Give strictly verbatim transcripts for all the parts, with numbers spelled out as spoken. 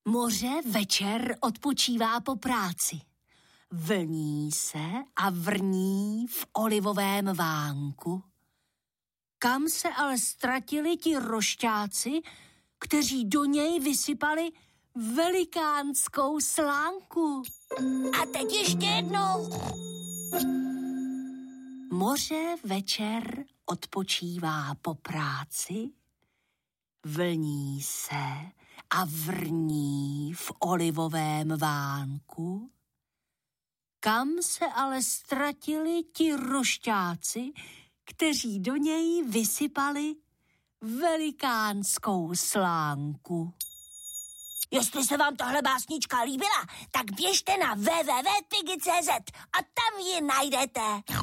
Moře večer odpočívá po práci. Vlní se a vrní v olivovém vánku. Kam se ale ztratili ti rošťáci, kteří do něj vysypali velikánskou slánku? A teď ještě jednou. Moře večer odpočívá po práci, vlní se a vrní v olivovém vánku. Kam se ale ztratili ti rošťáci, kteří do něj vysypali velikánskou slánku? Jestli se vám tahle básnička líbila, tak běžte na w w w tečka piggy tečka c z a tam ji najdete.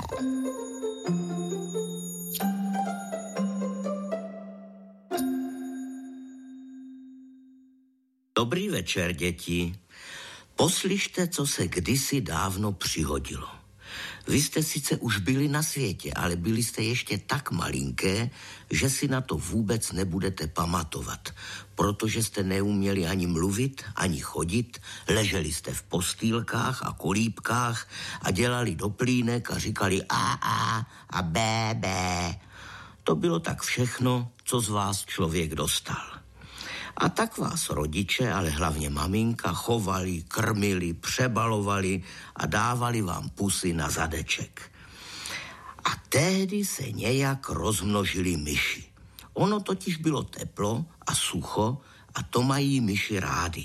Dobrý večer, děti. Poslyšte, co se kdysi dávno přihodilo. Vy jste sice už byli na světě, ale byli jste ještě tak malinké, že si na to vůbec nebudete pamatovat, protože jste neuměli ani mluvit, ani chodit, leželi jste v postýlkách a kolíbkách a dělali doplínek a říkali a a a bé bé. To bylo tak všechno, co z vás člověk dostal. A tak vás rodiče, ale hlavně maminka, chovali, krmili, přebalovali a dávali vám pusy na zadeček. A tehdy se nějak rozmnožili myši. Ono totiž bylo teplo a sucho a to mají myši rády.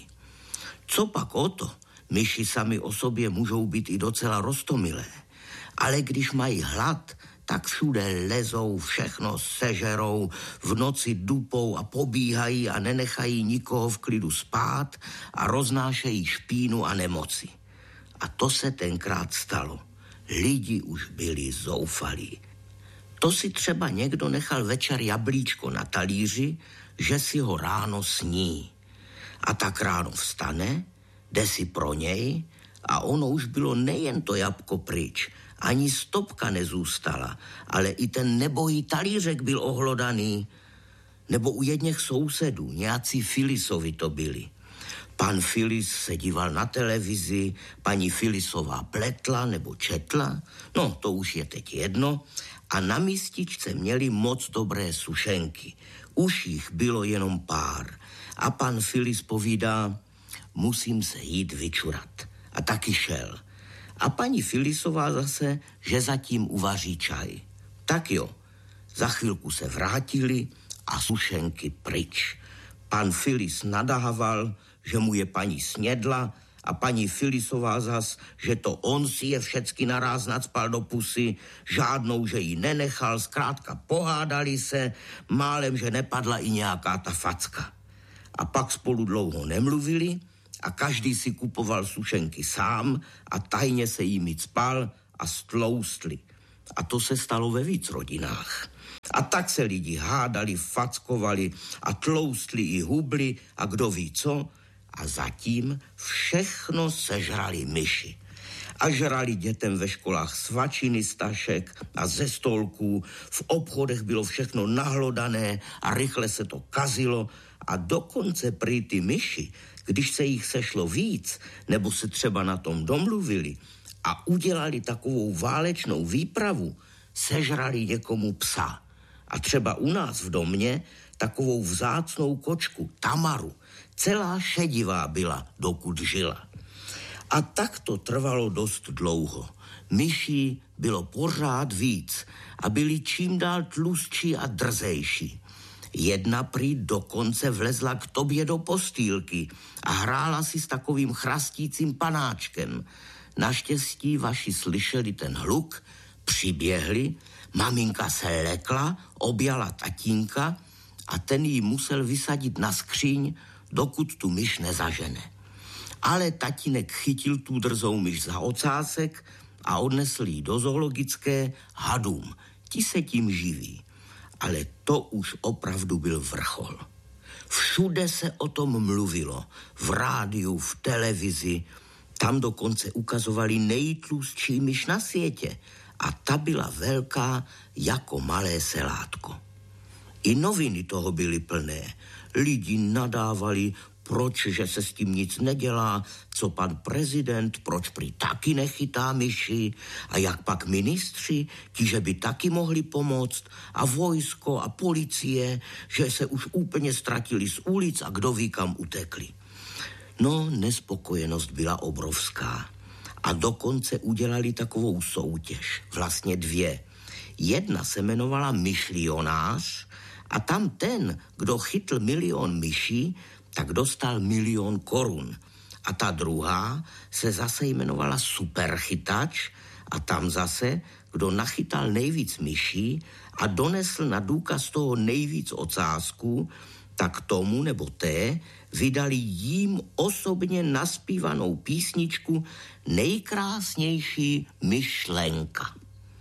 Co pak o to? Myši sami o sobě můžou být i docela roztomilé. Ale když mají hlad, tak všude lezou, všechno sežerou, v noci dupou a pobíhají a nenechají nikoho v klidu spát a roznášejí špínu a nemoci. A to se tenkrát stalo. Lidi už byli zoufalí. To si třeba někdo nechal večer jablíčko na talíři, že si ho ráno sní. A tak ráno vstane, jde si pro něj a ono už bylo nejen to jabko pryč, ani stopka nezůstala, ale i ten nebohý talířek byl ohlodaný. Nebo u jedněch sousedů, nějací Filisovi to byli. Pan Filis se díval na televizi, paní Filisová pletla nebo četla, no to už je teď jedno, a na místičce měli moc dobré sušenky. Už jich bylo jenom pár. A pan Filis povídá, musím se jít vyčurat. A taky šel. A paní Filisová zase, že zatím uvaří čaj. Tak jo, za chvilku se vrátili a sušenky pryč. Pan Filis nadával, že mu je paní snědla a paní Filisová zas, že to on si je všecky naráz nacpal do pusy, žádnou, že ji nenechal, zkrátka pohádali se, málem, že nepadla i nějaká ta facka. A pak spolu dlouho nemluvili a každý si kupoval sušenky sám a tajně se jimi cpal a stloustli. A to se stalo ve víc rodinách. A tak se lidi hádali, fackovali a tloustli i hubli a kdo ví co. A zatím všechno sežrali myši. A žrali dětem ve školách svačiny z tašek a ze stolků. V obchodech bylo všechno nahlodané a rychle se to kazilo. A dokonce prý ty myši, když se jich sešlo víc, nebo se třeba na tom domluvili a udělali takovou válečnou výpravu, sežrali někomu psa. A třeba u nás v domě takovou vzácnou kočku, Tamaru, celá šedivá byla, dokud žila. A tak to trvalo dost dlouho. Myší bylo pořád víc a byli čím dál tlustší a drzejší. Jedna prý dokonce vlezla k tobě do postýlky a hrála si s takovým chrastícím panáčkem. Naštěstí vaši slyšeli ten hluk, přiběhli, maminka se lekla, objala tatínka a ten jí musel vysadit na skříň, dokud tu myš nezažene. Ale tatínek chytil tu drzou myš za ocásek a odnesl ji do zoologické hadům. Ti se tím živí. Ale to už opravdu byl vrchol. Všude se o tom mluvilo. V rádiu, v televizi. Tam dokonce ukazovali nejtlustší myš na světě. A ta byla velká jako malé selátko. I noviny toho byly plné. Lidi nadávali, proč, že se s tím nic nedělá, co pan prezident, proč prý taky nechytá myši a jak pak ministři, ti, že by taky mohli pomoct a vojsko a policie, že se už úplně ztratili z ulic a kdo ví kam utekli. No, nespokojenost byla obrovská a dokonce udělali takovou soutěž, vlastně dvě. Jedna se jmenovala Myšlionář a tam ten, kdo chytl milion myší, tak dostal milion korun. A ta druhá se zase jmenovala Superchytač a tam zase, kdo nachytal nejvíc myší a donesl na důkaz toho nejvíc ocásku, tak tomu nebo té vydali jím osobně naspívanou písničku Nejkrásnější myšlenka.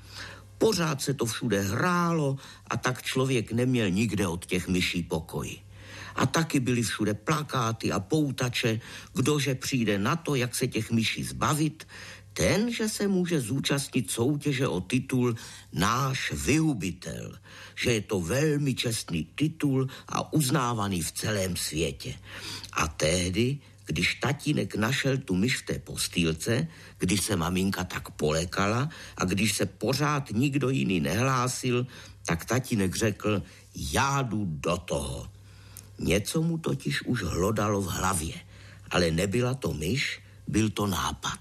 Pořád se to všude hrálo a tak člověk neměl nikde od těch myší pokoj. A taky byly všude plakáty a poutače, kdože přijde na to, jak se těch myší zbavit, ten, že se může zúčastnit soutěže o titul Náš vyhubitel, že je to velmi čestný titul a uznávaný v celém světě. A tehdy, když tatínek našel tu myš v té postýlce, když se maminka tak polekala a když se pořád nikdo jiný nehlásil, tak tatínek řekl, já jdu do toho. Něco mu totiž už hlodalo v hlavě, ale nebyla to myš, byl to nápad.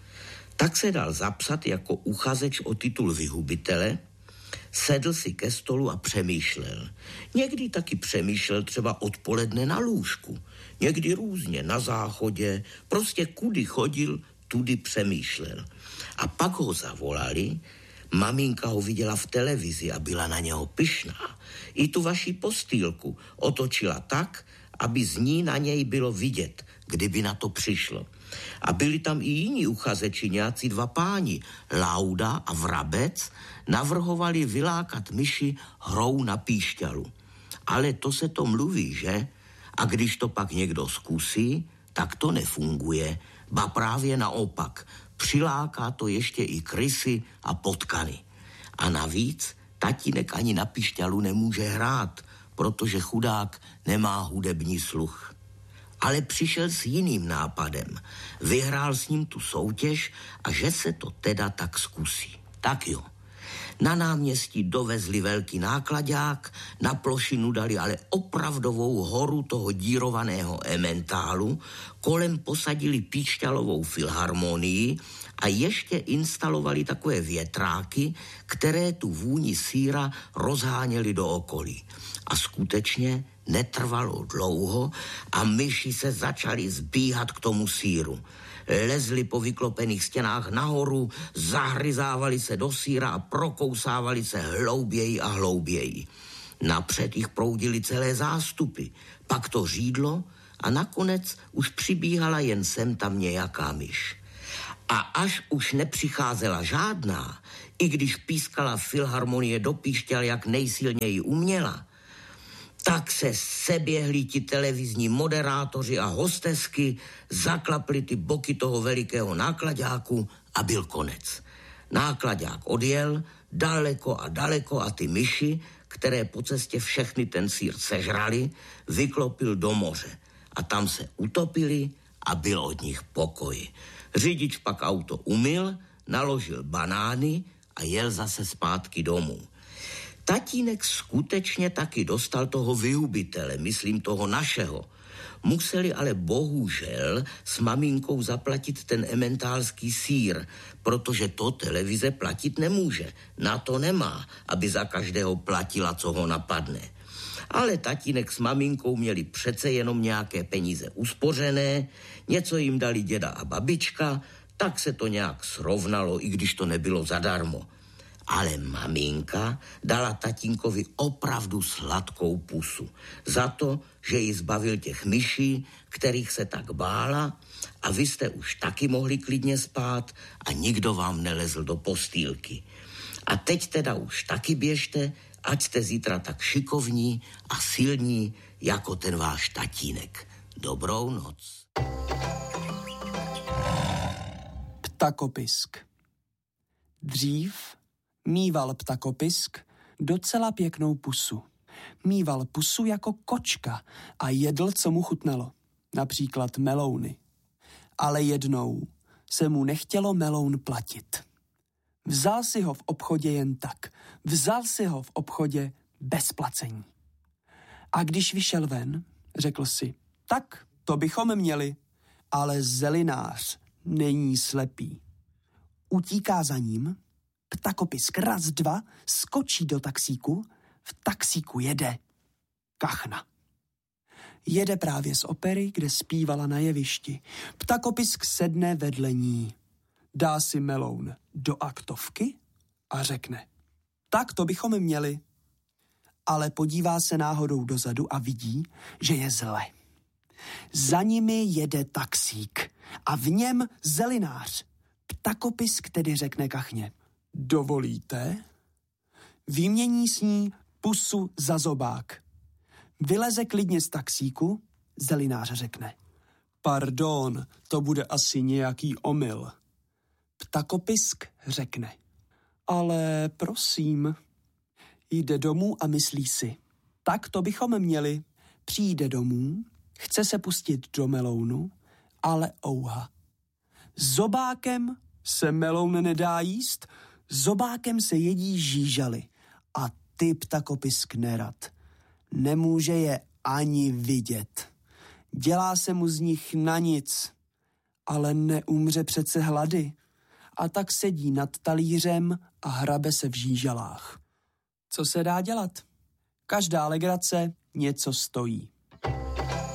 Tak se dal zapsat jako uchazeč o titul vyhubitele, sedl si ke stolu a přemýšlel. Někdy taky přemýšlel třeba odpoledne na lůžku, někdy různě na záchodě, prostě kudy chodil, tudy přemýšlel. A pak ho zavolali, maminka ho viděla v televizi a byla na něho pyšná. I tu vaši postýlku otočila tak, aby z ní na něj bylo vidět, kdyby na to přišlo. A byli tam i jiní uchazeči, nějací dva páni, Lauda a Vrabec, navrhovali vylákat myši hrou na píšťalu. Ale to se to mluví, že? A když to pak někdo zkusí, tak to nefunguje, ba právě naopak. Přiláká to ještě i krysy a potkany. A navíc tatínek ani na píšťalu nemůže hrát, protože chudák nemá hudební sluch. Ale přišel s jiným nápadem. Vyhrál s ním tu soutěž a že se to teda tak zkusí. Tak jo. Na náměstí dovezli velký náklaďák, na plošinu dali ale opravdovou horu toho dírovaného ementálu, kolem posadili píšťalovou filharmonii a ještě instalovali takové větráky, které tu vůni sýra rozháněly do okolí. A skutečně netrvalo dlouho a myši se začaly zbíhat k tomu sýru. Lezli po vyklopených stěnách nahoru, zahryzávali se do sýra a prokousávali se hlouběji a hlouběji. Napřed jich proudili celé zástupy, pak to řídlo a nakonec už přibíhala jen sem tam nějaká myš. A až už nepřicházela žádná, i když pískala filharmonie do píšťal, jak nejsilněji uměla, tak se seběhli ti televizní moderátoři a hostesky, zaklapli ty boky toho velikého náklaďáku a byl konec. Náklaďák odjel daleko a daleko a ty myši, které po cestě všechny ten sýr sežrali, vyklopil do moře. A tam se utopili a byl od nich pokoj. Řidič pak auto umyl, naložil banány a jel zase zpátky domů. Tatínek skutečně taky dostal toho vyhubitele, myslím toho našeho. Museli ale bohužel s maminkou zaplatit ten ementálský sýr, protože to televize platit nemůže. Na to nemá, aby za každého platila, co ho napadne. Ale tatínek s maminkou měli přece jenom nějaké peníze uspořené, něco jim dali děda a babička, tak se to nějak srovnalo, i když to nebylo zadarmo. Ale maminka dala tatínkovi opravdu sladkou pusu za to, že ji zbavil těch myší, kterých se tak bála, a vy jste už taky mohli klidně spát a nikdo vám nelezl do postýlky. A teď teda už taky běžte, ať jste zítra tak šikovní a silní jako ten váš tatínek. Dobrou noc. Ptakopisk. Dřív míval ptakopisk docela pěknou pusu. Míval pusu jako kočka a jedl, co mu chutnalo. například melouny. Ale jednou se mu nechtělo meloun platit. Vzal si ho v obchodě jen tak. Vzal si ho v obchodě bez placení. A když vyšel ven, řekl si, tak to bychom měli, ale zelinář není slepý. Utíká za ním, ptakopisk raz, dva, skočí do taxíku, v taxíku jede kachna. Jede právě z opery, kde zpívala na jevišti. Ptakopisk sedne vedle ní. Dá si meloun do aktovky a řekne, tak to bychom měli. Ale podívá se náhodou dozadu a vidí, že je zle. Za nimi jede taxík a v něm zelinář. Ptakopisk tedy řekne kachně, dovolíte? Vymění s ní pusu za zobák. Vyleze klidně z taxíku, zelinář řekne, pardon, to bude asi nějaký omyl. Ptakopisk řekne, ale prosím. Jde domů a myslí si, tak to bychom měli. Přijde domů, chce se pustit do melounu, ale ouha. Zobákem se meloun nedá jíst, zobákem se jedí žížaly. A ty ptakopisk nerad. Nemůže je ani vidět. Dělá se mu z nich na nic, ale neumře přece hlady. A tak sedí nad talířem a hrabe se v žížalách. Co se dá dělat? Každá legrace něco stojí.